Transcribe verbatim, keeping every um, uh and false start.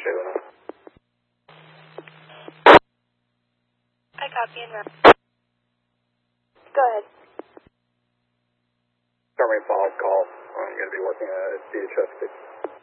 associated with them. I copy and run. Go ahead. Start me a follow-up call. I'm going to be working at D H S.